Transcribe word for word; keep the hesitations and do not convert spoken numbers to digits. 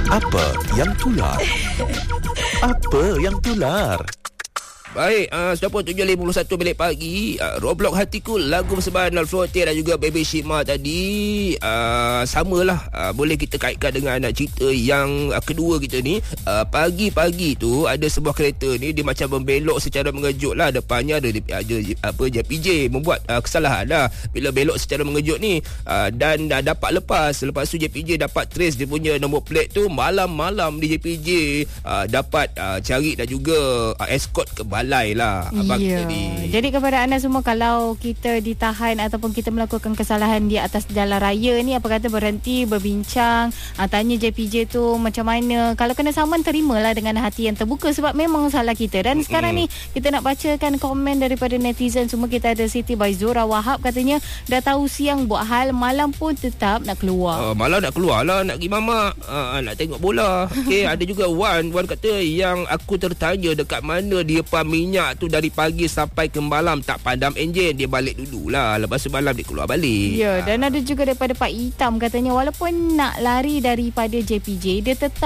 Apa yang tular? Apa yang tular? Baik, uh, sudah pun tujuh lima puluh satu minit pagi. uh, Roblox Hatiku, lagu persembahan Nal Frontier dan juga Baby Shima tadi uh, samalah, uh, boleh kita kaitkan dengan uh, cerita yang uh, kedua kita ni. uh, Pagi-pagi tu ada sebuah kereta ni, dia macam membelok secara mengejut lah. Depannya ada, ada apa J P J membuat uh, kesalahan lah bila belok secara mengejut ni, uh, dan uh, dapat lepas. Lepas tu J P J dapat trace dia punya nombor plate tu. Malam-malam di J P J uh, dapat uh, cari dan juga uh, escort ke balai lah abang ya. tadi. Jadi kepada anda semua, kalau kita ditahan ataupun kita melakukan kesalahan di atas jalan raya ni, apa kata berhenti berbincang, uh, tanya J P J tu macam mana. Kalau kena saman, terimalah dengan hati yang terbuka sebab memang salah kita. Dan mm-hmm. sekarang ni kita nak bacakan komen daripada netizen semua. Kita ada Siti by Zura Wahab, katanya dah tahu siang buat hal, malam pun tetap nak keluar. Uh, malam nak keluar lah, nak pergi mamak, uh, nak tengok bola. Okay, ada juga Wan. Wan kata yang aku tertanya dekat mana dia pam minyak tu dari pagi sampai ke malam tak padam enjin. Dia balik dululah, lepas tu malam dia keluar balik. Ya, dan ada juga daripada Pak Itam, katanya walaupun nak lari daripada J P J, dia tetap